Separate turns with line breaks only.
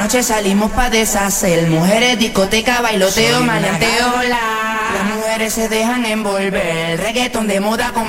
noche salimos pa' deshacer. Mujeres, discoteca, bailoteo, maleanteo. Las mujeres se dejan envolver. Reggaetón de moda con